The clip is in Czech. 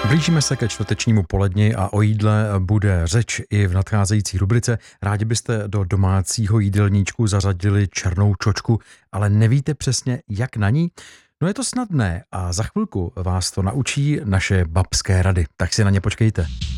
Blížíme se ke čtvrtečnímu poledni a o jídle bude řeč i v nadcházející rubrice. Rádi byste do domácího jídelníčku zařadili černou čočku, ale nevíte přesně, jak na ní? No je to snadné a za chvilku vás to naučí naše babské rady, tak si na ně počkejte.